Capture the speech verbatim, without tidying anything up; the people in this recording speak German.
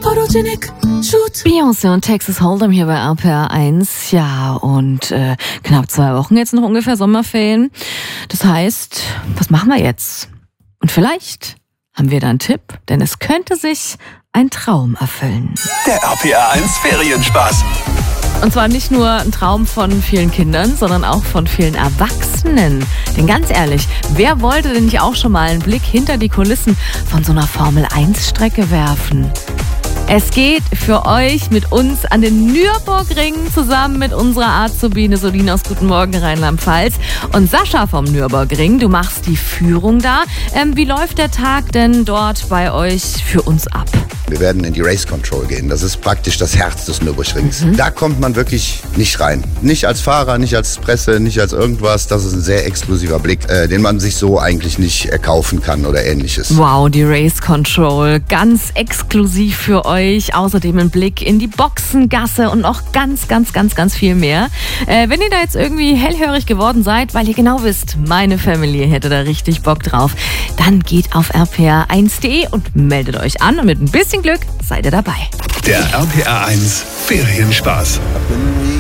Photogenic Shoot. Beyoncé und Texas Hold'em hier bei R P R eins. Ja, und äh, knapp zwei Wochen jetzt noch ungefähr Sommerferien. Das heißt, was machen wir jetzt? Und vielleicht haben wir da einen Tipp, denn es könnte sich ein Traum erfüllen. Der R P R eins Ferienspaß. Und zwar nicht nur ein Traum von vielen Kindern, sondern auch von vielen Erwachsenen. Denn ganz ehrlich, wer wollte denn nicht auch schon mal einen Blick hinter die Kulissen von so einer Formel eins Strecke werfen? Es geht für euch mit uns an den Nürburgring zusammen mit unserer Azubine Soline aus Guten Morgen Rheinland-Pfalz und Sascha vom Nürburgring. Du machst die Führung da. Ähm, wie läuft der Tag denn dort bei euch für uns ab? Wir werden in die Race Control gehen. Das ist praktisch das Herz des Nürburgrings. Mhm. Da kommt man wirklich nicht rein. Nicht als Fahrer, nicht als Presse, nicht als irgendwas. Das ist ein sehr exklusiver Blick, äh, den man sich so eigentlich nicht erkaufen kann oder ähnliches. Wow, die Race Control. Ganz exklusiv für euch. Außerdem ein Blick in die Boxengasse und noch ganz, ganz, ganz, ganz viel mehr. Äh, wenn ihr da jetzt irgendwie hellhörig geworden seid, weil ihr genau wisst, meine Familie hätte da richtig Bock drauf, dann geht auf r p r eins punkt d e und meldet euch an und mit ein bisschen Glück seid ihr dabei. Der R P R eins Ferienspaß.